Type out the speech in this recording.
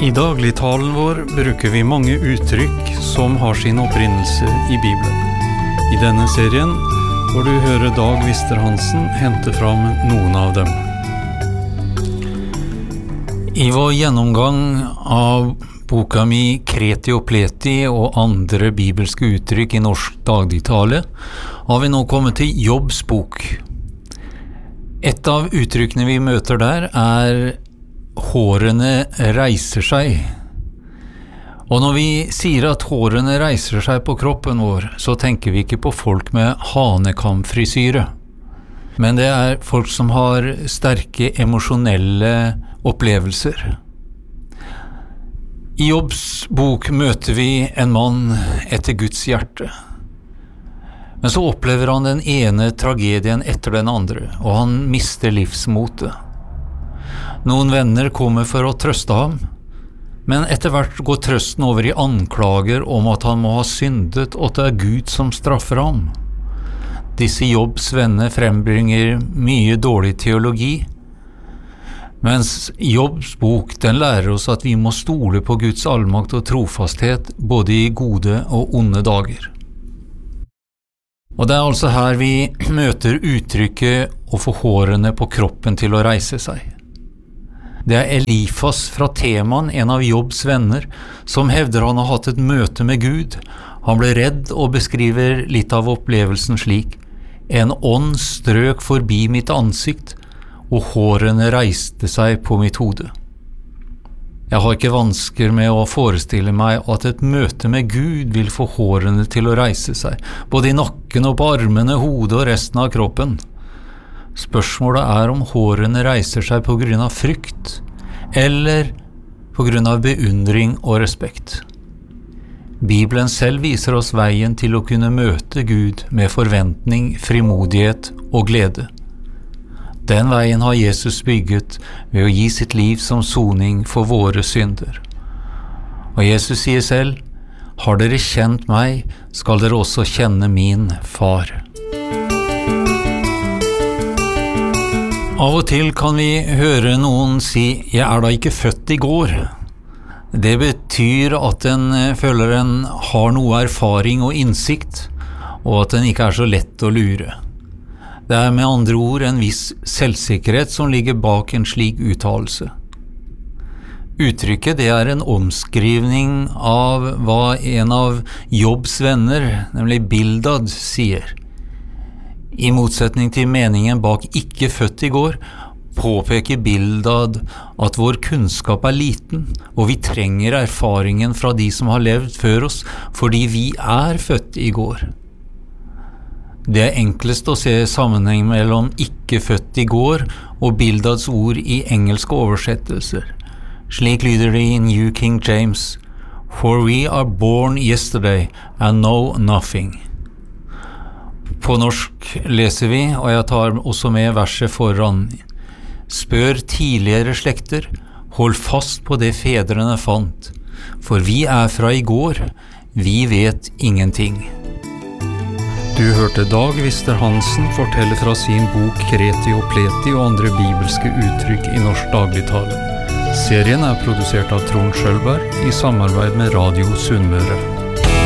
I dagligtalen vår bruker vi mange uttrykk som har sin opprinnelse i Bibelen. I denne serien får du høre Dag Wister-Hansen hente fram noen av dem. I vår gjennomgang av boka mi Kreti og Pleti og andre bibelske uttrykk i norsk dagligtale har vi nå kommet til Jobbs bok. Et av uttrykkene vi møter der hårene reiser seg. Og når vi sier at hårene reiser seg på kroppen vår, så tenker vi ikke på folk med hanekamfrisyre. Men det folk som har sterke emosjonelle opplevelser. I Jobbs bok møter vi en mann etter Guds hjerte. Men så opplever han den ene tragedien etter den andre, og han mister livsmotet. Noen venner kommer for å trøste ham, men etter hvert går trøsten over i anklager om at han må ha syndet, og at det Gud som straffer ham. Disse Jobbs venner frembringer mye dårlig teologi, mens Jobbs bok den lærer oss at vi må stole på Guds allmakt og trofasthet både i gode og onde dager. Og det altså her vi møter uttrykket å få hårene på kroppen til å reise seg. Det Elifas fra Teman, en av Jobbs venner, som hevder han har hatt et møte med Gud. Han ble redd og beskriver litt av opplevelsen slik: en ånd strøk forbi mitt ansikt, og hårene reiste seg på mitt hode. Jeg har ikke vansker med å forestille meg at et møte med Gud vil få hårene til å reise seg, både i nakken og på armene, hodet og resten av kroppen. Spørsmålet om hårene reiser seg på grunn av frykt, eller på grunn av beundring og respekt. Bibelen selv viser oss veien til å kunne møte Gud med forventning, frimodighet og glede. Den veien har Jesus bygget ved å gi sitt liv som soning for våre synder. Og Jesus sier selv: «Har dere kjent meg, skal dere også kjenne min far.» Av og til kan vi høre noen si: «Jeg da ikke født i går.» Det betyr at en føler en har noe erfaring og innsikt, og at den ikke så lett å lure. Det med andre ord en viss selvsikkerhet som ligger bak en slik uttalelse. Uttrykket det en omskrivning av hva en av Jobbs venner, nemlig Bildad, sier. I motsetning til meningen bak ikke født i går, påpeker Bildad at vår kunnskap liten, og vi trenger erfaringen fra de som har levd før oss, fordi vi født i går. Det enklest å se sammenheng mellom ikke født i går og Bildads ord i engelske oversettelser. Slik lyder det i New King James: «For we are born yesterday and know nothing.» På norsk leser vi, og jeg tar også med verset foran: «Spør tidligere slekter, hold fast på det fedrene fant, for vi fra i går, vi vet ingenting.» Du hørte Dag Wister-Hansen fortelle fra sin bok Kreti og Pleti og andre bibelske uttrykk i norsk dagligtale. Serien produsert av Trond Schølberg i samarbeid med Radio Sunnmøre.